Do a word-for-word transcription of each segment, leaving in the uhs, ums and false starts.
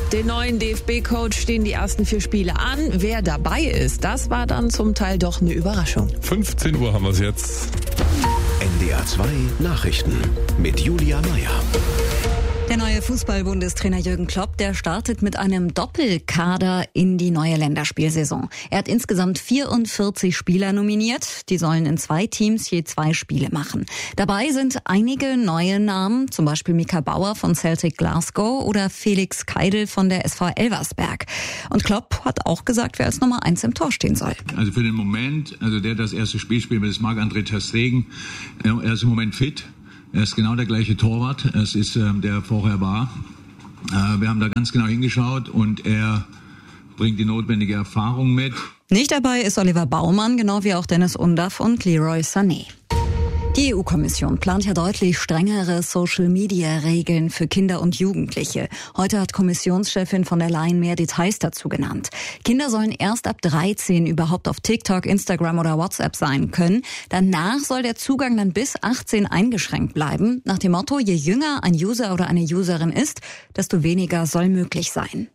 Den neuen D F B-Coach stehen die ersten vier Spiele an. Wer dabei ist, das war dann zum Teil doch eine Überraschung. fünfzehn Uhr haben wir es jetzt. N D R zwei Nachrichten mit Julia Meyer. Der neue Fußball-Bundestrainer Jürgen Klopp, der startet mit einem Doppelkader in die neue Länderspielsaison. Er hat insgesamt vierundvierzig Spieler nominiert. Die sollen in zwei Teams je zwei Spiele machen. Dabei sind einige neue Namen, zum Beispiel Mika Bauer von Celtic Glasgow oder Felix Keidel von der S V Elversberg. Und Klopp hat auch gesagt, wer als Nummer eins im Tor stehen soll. Also für den Moment, also der das erste Spiel spielt, das ist Marc-André ter Stegen. Er ist im Moment fit. Er ist genau der gleiche Torwart, es ist ähm, der vorher war. Äh, wir haben da ganz genau hingeschaut und er bringt die notwendige Erfahrung mit. Nicht dabei ist Oliver Baumann, genau wie auch Dennis Undaff und Leroy Sané. Die E U-Kommission plant ja deutlich strengere Social-Media-Regeln für Kinder und Jugendliche. Heute hat Kommissionschefin von der Leyen mehr Details dazu genannt. Kinder sollen erst ab dreizehn überhaupt auf TikTok, Instagram oder WhatsApp sein können. Danach soll der Zugang dann bis achtzehn eingeschränkt bleiben. Nach dem Motto, je jünger ein User oder eine Userin ist, desto weniger soll möglich sein.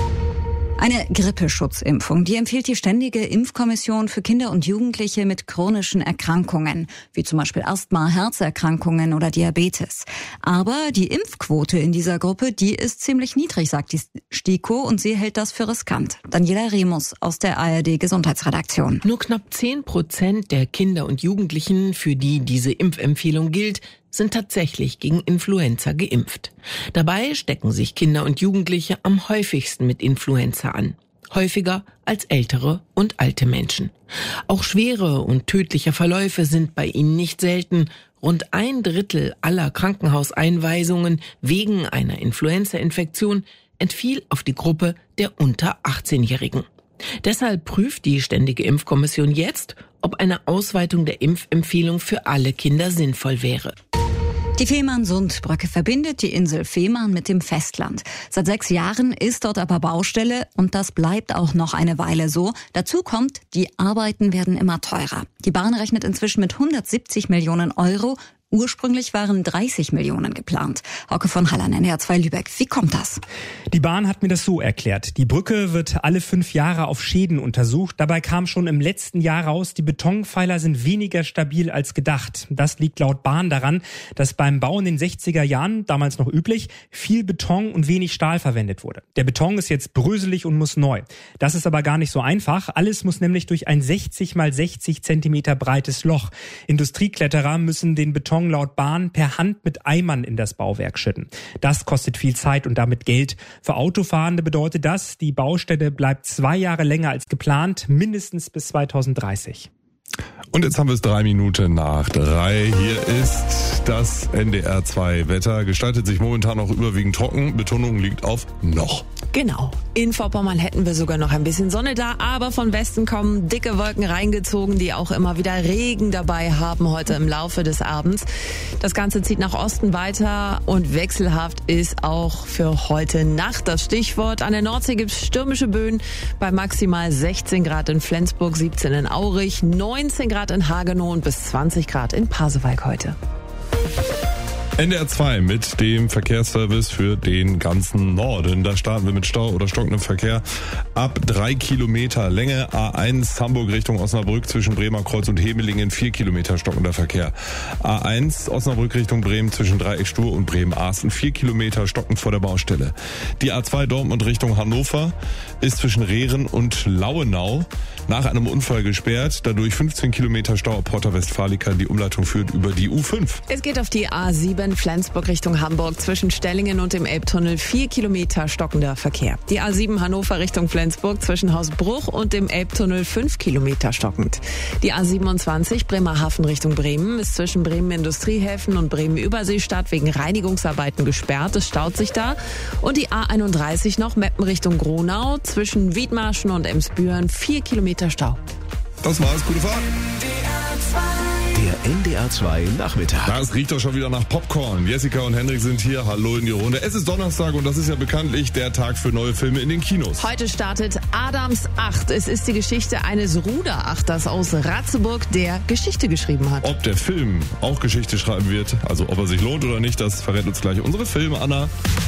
Eine Grippeschutzimpfung, die empfiehlt die Ständige Impfkommission für Kinder und Jugendliche mit chronischen Erkrankungen, wie zum Beispiel Asthma, Herzerkrankungen oder Diabetes. Aber die Impfquote in dieser Gruppe, die ist ziemlich niedrig, sagt die STIKO, und sie hält das für riskant. Daniela Remus aus der A R D-Gesundheitsredaktion. Nur knapp zehn Prozent der Kinder und Jugendlichen, für die diese Impfempfehlung gilt, sind tatsächlich gegen Influenza geimpft. Dabei stecken sich Kinder und Jugendliche am häufigsten mit Influenza an. Häufiger als ältere und alte Menschen. Auch schwere und tödliche Verläufe sind bei ihnen nicht selten. Rund ein Drittel aller Krankenhauseinweisungen wegen einer Influenza-Infektion entfiel auf die Gruppe der unter achtzehnjährigen. Deshalb prüft die Ständige Impfkommission jetzt, ob eine Ausweitung der Impfempfehlung für alle Kinder sinnvoll wäre. Die Fehmarnsundbrücke verbindet die Insel Fehmarn mit dem Festland. Seit sechs Jahren ist dort aber Baustelle und das bleibt auch noch eine Weile so. Dazu kommt, die Arbeiten werden immer teurer. Die Bahn rechnet inzwischen mit hundertsiebzig Millionen Euro. Ursprünglich waren dreißig Millionen geplant. Hauke von Hallan, N D R zwei Lübeck. Wie kommt das? Die Bahn hat mir das so erklärt. Die Brücke wird alle fünf Jahre auf Schäden untersucht. Dabei kam schon im letzten Jahr raus, die Betonpfeiler sind weniger stabil als gedacht. Das liegt laut Bahn daran, dass beim Bau in den sechziger Jahren, damals noch üblich, viel Beton und wenig Stahl verwendet wurde. Der Beton ist jetzt bröselig und muss neu. Das ist aber gar nicht so einfach. Alles muss nämlich durch ein sechzig mal sechzig Zentimeter breites Loch. Industriekletterer müssen den Beton laut Bahn per Hand mit Eimern in das Bauwerk schütten. Das kostet viel Zeit und damit Geld. Für Autofahrende bedeutet das, die Baustelle bleibt zwei Jahre länger als geplant, mindestens bis zweitausenddreißig. Und jetzt haben wir es drei Minuten nach drei. Hier ist das N D R zwei Wetter. Gestaltet sich momentan noch überwiegend trocken. Betonung liegt auf noch. Genau. In Vorpommern hätten wir sogar noch ein bisschen Sonne da, aber von Westen kommen dicke Wolken reingezogen, die auch immer wieder Regen dabei haben heute im Laufe des Abends. Das Ganze zieht nach Osten weiter und wechselhaft ist auch für heute Nacht das Stichwort. An der Nordsee gibt es stürmische Böen bei maximal sechzehn Grad in Flensburg, siebzehn in Aurich, neunzehn Grad in Hagenow und bis zwanzig Grad in Pasewalk heute. N D R zwei mit dem Verkehrsservice für den ganzen Norden. Da starten wir mit Stau oder stockendem Verkehr ab drei Kilometer Länge. A eins Hamburg Richtung Osnabrück zwischen Bremer Kreuz und Hemelingen vier Kilometer stockender Verkehr. A eins Osnabrück Richtung Bremen zwischen Dreieckstuhr und Bremen-Arsten vier Kilometer stockend vor der Baustelle. Die A zwei Dortmund Richtung Hannover ist zwischen Rehren und Lauenau nach einem Unfall gesperrt. Dadurch fünfzehn Kilometer Stau ab Porta Westfalica. Die Umleitung führt über die U fünf. Es geht auf die A sieben Flensburg Richtung Hamburg zwischen Stellingen und dem Elbtunnel vier Kilometer stockender Verkehr. Die A sieben Hannover Richtung Flensburg zwischen Hausbruch und dem Elbtunnel fünf Kilometer stockend. Die A siebenundzwanzig Bremerhaven Richtung Bremen ist zwischen Bremen Industriehäfen und Bremen Überseestadt wegen Reinigungsarbeiten gesperrt. Es staut sich da. Und die A einunddreißig noch Meppen Richtung Gronau zwischen Wiedmarschen und Emsbüren vier Kilometer Stau. Das war's, gute Fahrt. Der N D R zwei Nachmittag. Das riecht doch schon wieder nach Popcorn. Jessica und Hendrik sind hier. Hallo in die Runde. Es ist Donnerstag und das ist ja bekanntlich der Tag für neue Filme in den Kinos. Heute startet Adams acht. Es ist die Geschichte eines Ruderachters aus Ratzeburg, der Geschichte geschrieben hat. Ob der Film auch Geschichte schreiben wird, also ob er sich lohnt oder nicht, das verrät uns gleich unsere Filme, Anna.